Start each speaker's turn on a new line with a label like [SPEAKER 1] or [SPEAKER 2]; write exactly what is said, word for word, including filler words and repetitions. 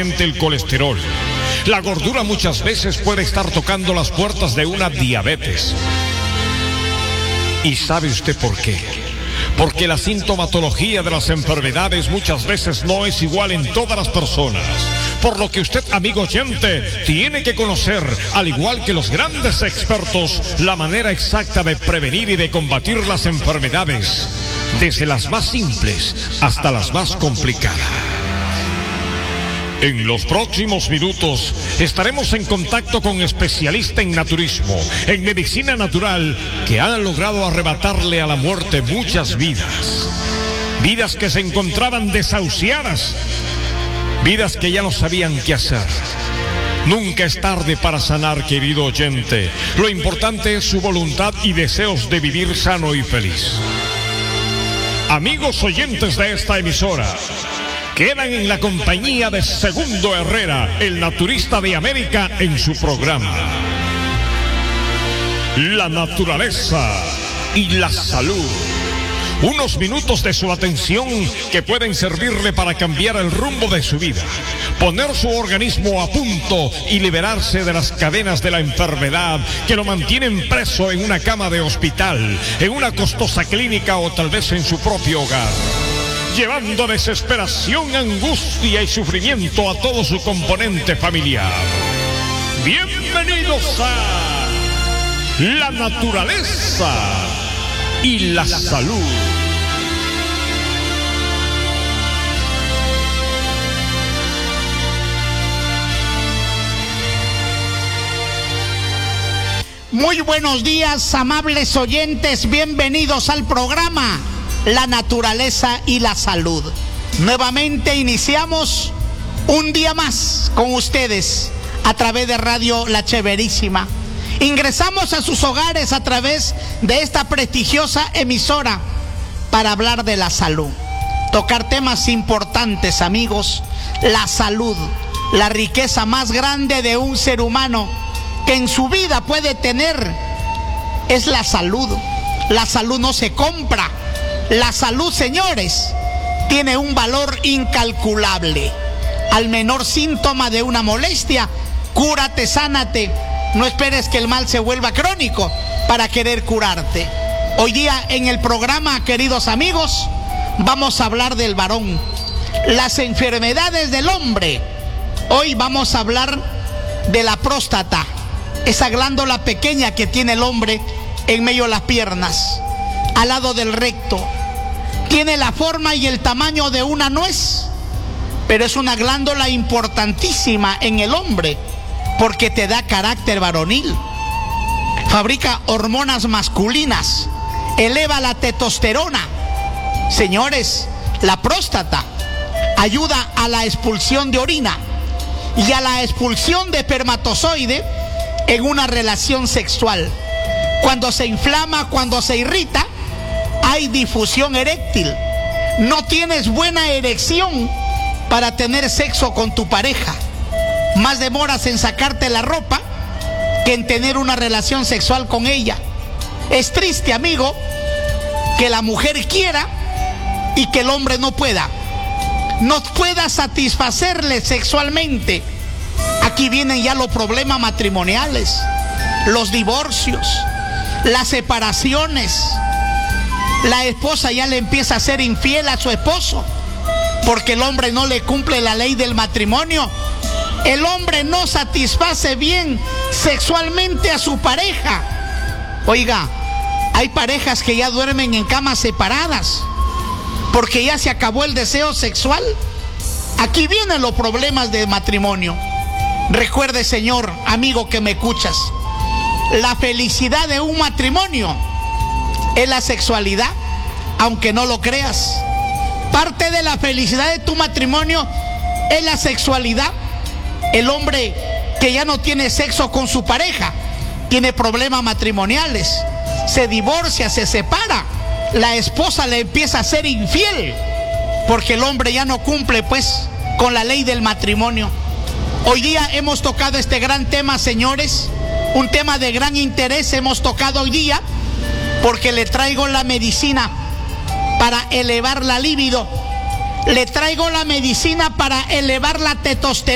[SPEAKER 1] presente el colesterol. La gordura muchas veces puede estar tocando las puertas de una diabetes. ¿Y sabe usted por qué? Porque la sintomatología de las enfermedades muchas veces no es igual en todas las personas. Por lo que usted, amigo oyente, tiene que conocer, al igual que los grandes expertos, la manera exacta de prevenir y de combatir las enfermedades, desde las más simples hasta las más complicadas. En los próximos minutos estaremos en contacto con especialistas en naturismo, en medicina natural, que han logrado arrebatarle a la muerte muchas vidas. Vidas que se encontraban desahuciadas, vidas que ya no sabían qué hacer. Nunca es tarde para sanar, querido oyente. Lo importante es su voluntad y deseos de vivir sano y feliz. Amigos oyentes de esta emisora, quedan en la compañía de Segundo Herrera, el naturista de América, en su programa La Naturaleza y la Salud. Unos minutos de su atención que pueden servirle para cambiar el rumbo de su vida, poner su organismo a punto y liberarse de las cadenas de la enfermedad que lo mantienen preso en una cama de hospital, en una costosa clínica o tal vez en su propio hogar, llevando desesperación, angustia y sufrimiento a todo su componente familiar. Bienvenidos a La Naturaleza y la Salud.
[SPEAKER 2] Muy buenos días, amables oyentes, bienvenidos al programa La Naturaleza y la Salud. Nuevamente iniciamos un día más con ustedes a través de Radio La Cheverísima. Ingresamos a sus hogares a través de esta prestigiosa emisora para hablar de la salud, tocar temas importantes, amigos. La salud, la riqueza más grande de un ser humano que en su vida puede tener, es la salud. La salud no se compra. La salud, señores, tiene un valor incalculable. Al menor síntoma de una molestia, cúrate, sánate. No esperes que el mal se vuelva crónico para querer curarte. Hoy día en el programa, queridos amigos, vamos a hablar del varón, las enfermedades del hombre. Hoy vamos a hablar de la próstata, esa glándula pequeña que tiene el hombre en medio de las piernas, al lado del recto. Tiene la forma y el tamaño de una nuez, pero es una glándula importantísima en el hombre porque te da carácter varonil, fabrica hormonas masculinas, eleva la testosterona. Señores, la próstata ayuda a la expulsión de orina y a la expulsión de espermatozoide en una relación sexual. Cuando se inflama, cuando se irrita, hay difusión eréctil. No tienes buena erección para tener sexo con tu pareja. Más demoras en sacarte la ropa que en tener una relación sexual con ella. Es triste, amigo, que la mujer quiera y que el hombre no pueda. No pueda satisfacerle sexualmente. Aquí vienen ya los problemas matrimoniales, los divorcios, las separaciones. La esposa ya le empieza a ser infiel a su esposo porque el hombre no le cumple la ley del matrimonio. El hombre no satisface bien sexualmente a su pareja. Oiga, hay parejas que ya duermen en camas separadas porque ya se acabó el deseo sexual. Aquí vienen los problemas de matrimonio. Recuerde, señor, amigo que me escuchas, la felicidad de un matrimonio es la sexualidad, aunque no lo creas. Parte de la felicidad de tu matrimonio es la sexualidad. El hombre que ya no tiene sexo con su pareja tiene problemas matrimoniales, se divorcia, se separa. La esposa le empieza a ser infiel porque el hombre ya no cumple pues con la ley del matrimonio. Hoy día hemos tocado este gran tema, señores, un tema de gran interés hemos tocado hoy día, porque le traigo la medicina para elevar la libido, le traigo la medicina para elevar la testosterona.